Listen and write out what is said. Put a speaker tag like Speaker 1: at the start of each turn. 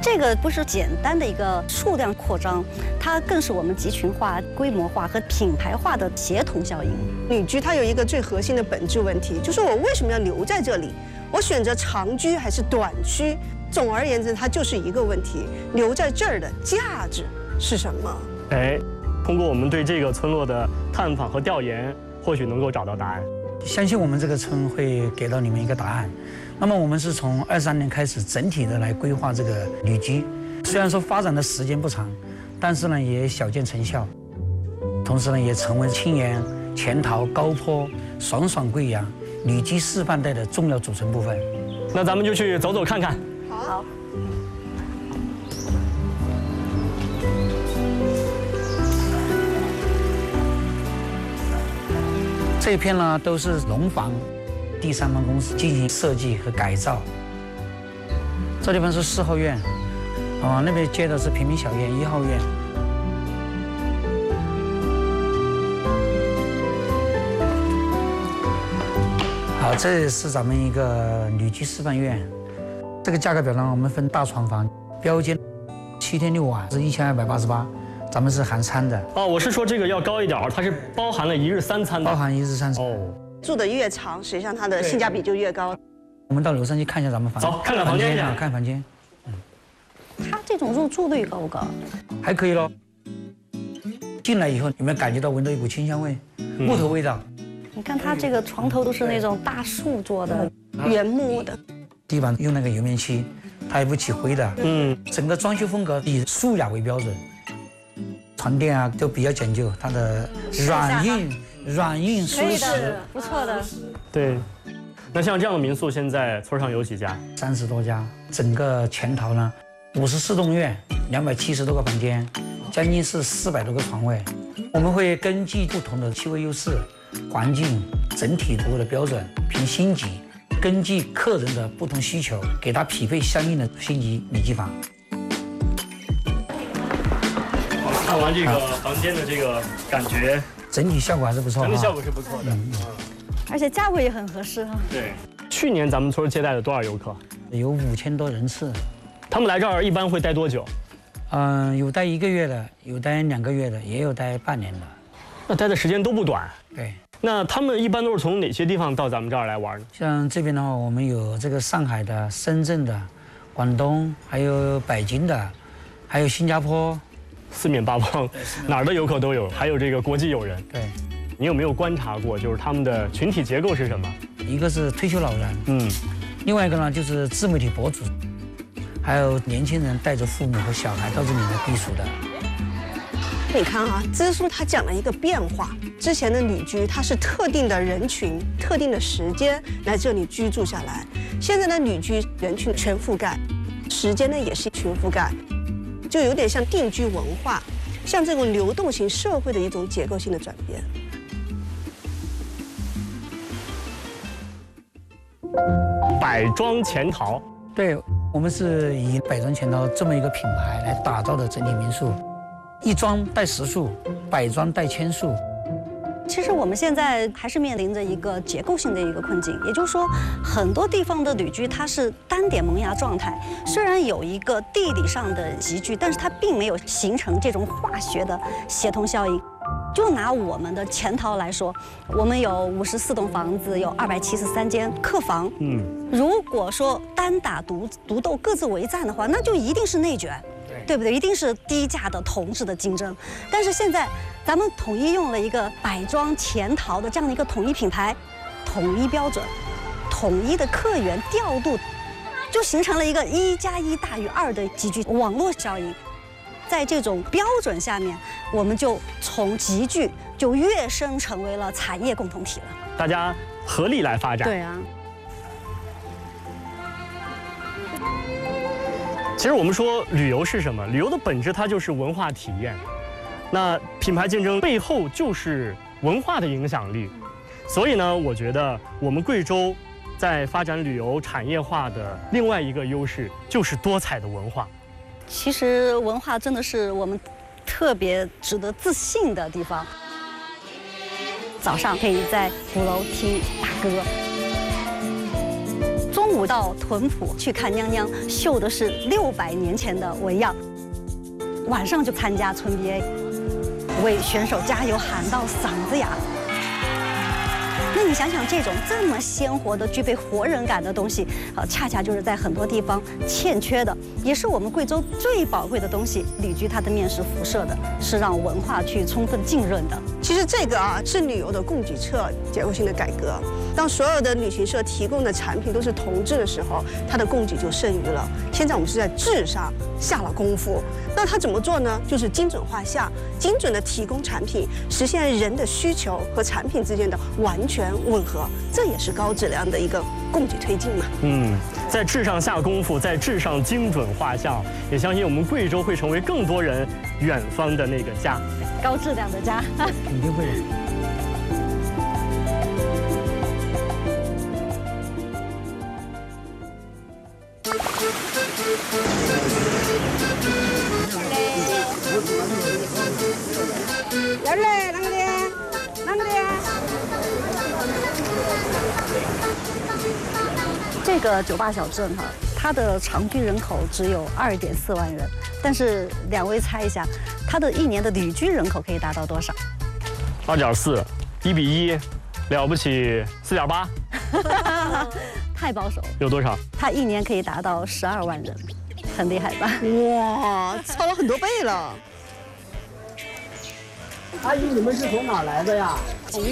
Speaker 1: 这个不是简单的一个数量扩张，它更是我们集群化、规模化和品牌化的协同效应。
Speaker 2: 旅居它有一个最核心的本质问题，就是我为什么要留在这里？我选择长居还是短居？总而言之，它就是一个问题：留在这儿的价值是什么？
Speaker 3: 哎，通过我们对这个村落的探访和调研，或许能够找到答案。
Speaker 4: 相信我们这个村会给到你们一个答案。那么我们是从23年开始整体的来规划这个旅居，虽然说发展的时间不长，但是呢也小见成效，同时呢也成为青岩、潜逃、高坡、爽爽贵阳旅居示范带的重要组成部分。
Speaker 3: 那咱们就去走走看看。
Speaker 1: 好。
Speaker 4: 这一片呢都是农房，第三方公司进行设计和改造。这地方是4号院，那边接的是平民小院1号院。好，这是咱们一个旅居示范院。这个价格表呢，我们分大床房，标间7天6晚是1288。咱们是含餐的
Speaker 3: 哦，我是说这个要高一点，它是包含了1日3餐的，
Speaker 4: 包含1日3餐。
Speaker 3: 哦，
Speaker 2: 住的越长，实际上它的性价比就越高。
Speaker 4: 我们到楼上去看一下咱们房间，
Speaker 3: 走，看看房间去，
Speaker 4: 看房间。
Speaker 1: 它这种入住率高不高？
Speaker 4: 还可以咯。进来以后，有没有感觉到闻到一股清香味，木头味道？
Speaker 1: 你看它这个床头都是那种大树做的，
Speaker 2: 原木的，
Speaker 4: 地板用那个油面漆，它也不起灰的。整个装修风格以素雅为标准。床垫啊都比较讲究，它的软硬舒适，
Speaker 1: 不错的。
Speaker 3: 对，那像这样的民宿，现在村上有几家
Speaker 4: ？30多家。整个潜逃呢，54栋院，270多个房间，将近是400多个床位。我们会根据不同的气味优势、环境、整体服务的标准，凭星级，根据客人的不同需求，给他匹配相应的星级旅居房。
Speaker 3: 看完这个房间的这个感觉，
Speaker 4: 整体效果还是不错，
Speaker 3: 整体效果是不错的，
Speaker 1: 而且价位也很合适哈。
Speaker 3: 对，去年咱们村接待了多少游客？
Speaker 4: 有5000多人次。
Speaker 3: 他们来这儿一般会待多久？
Speaker 4: 有待1个月的，有待2个月的，也有待半年的。
Speaker 3: 那待的时间都不短。
Speaker 4: 对。
Speaker 3: 那他们一般都是从哪些地方到咱们这儿来玩呢？
Speaker 4: 像这边的话，我们有这个上海的、深圳的、广东，还有北京的，还有新加坡。
Speaker 3: 四面八方，哪儿的游客都有，还有这个国际友人。
Speaker 4: 对，
Speaker 3: 你有没有观察过，就是他们的群体结构是什么？
Speaker 4: 一个是退休老人，另外一个呢就是自媒体博主，还有年轻人带着父母和小孩到这里来避暑的。
Speaker 2: 你看啊，支书他讲了一个变化，之前的旅居它是特定的人群、特定的时间来这里居住下来，现在的旅居人群全覆盖，时间呢也是全覆盖。就有点像定居文化，像这种流动型社会的一种结构性的转变。
Speaker 3: 百庄潜逃，
Speaker 4: 对，我们是以百庄潜逃这么一个品牌来打造的整体民宿，一庄带10树，百庄带1000树。
Speaker 1: 其实我们现在还是面临着一个结构性的一个困境，也就是说，很多地方的旅居它是单点萌芽状态，虽然有一个地理上的集聚，但是它并没有形成这种化学的协同效应。就拿我们的潜逃来说，我们有54栋房子，有273间客房。如果说单打独斗、各自为战的话，那就一定是内卷。对不对？一定是低价的同质的竞争。但是现在咱们统一用了一个百庄潜逃的这样的一个统一品牌、统一标准、统一的客源调度，就形成了一个1+1大于2的集聚网络效应。在这种标准下面，我们就从集聚就跃升成为了产业共同体了。
Speaker 3: 大家合力来发展。
Speaker 1: 对啊。
Speaker 3: 其实我们说旅游是什么？旅游的本质它就是文化体验。那品牌竞争背后就是文化的影响力。所以呢，我觉得我们贵州在发展旅游产业化的另外一个优势就是多彩的文化。
Speaker 1: 其实文化真的是我们特别值得自信的地方。早上可以在鼓楼听大歌，中午古到屯埔去看娘娘，绣的是600年前的纹样。晚上就参加村 BA， 为选手加油喊到嗓子哑。那你想想，这么鲜活的、具备活人感的东西，恰恰就是在很多地方欠缺的，也是我们贵州最宝贵的东西。旅居它的面是辐射的，是让文化去充分浸润的。
Speaker 2: 其实这个是旅游的供给侧结构性的改革。当所有的旅行社提供的产品都是同质的时候，它的供给就剩余了。现在我们是在质上下了功夫。那它怎么做呢？就是精准画像，精准的提供产品，实现人的需求和产品之间的完全吻合，这也是高质量的一个供给推进嘛。
Speaker 3: 在质上下功夫，在质上精准画像，也相信我们贵州会成为更多人远方的那个家，
Speaker 1: 高质量的家，
Speaker 4: 肯定会的。
Speaker 1: 这个酒坝小镇它的常居人口只有2.4万人，但是两位猜一下，它的一年的旅居人口可以达到多少
Speaker 3: ？2.4，1比1，了不起4.8。
Speaker 1: 太保守了。
Speaker 3: 有多少？
Speaker 1: 它一年可以达到12万人，很厉害吧？
Speaker 2: 哇，超了很多倍了。
Speaker 5: 阿姨，你们是从哪来的呀？